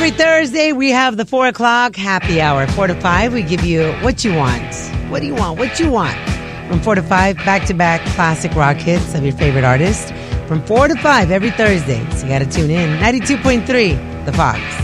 Every Thursday, we have the 4 o'clock happy hour. 4 to 5, we give you what you want. What do you want? What you want? From 4 to 5, back-to-back classic rock hits of your favorite artist. From 4 to 5 every Thursday. So you got to tune in. 92.3, The Fox.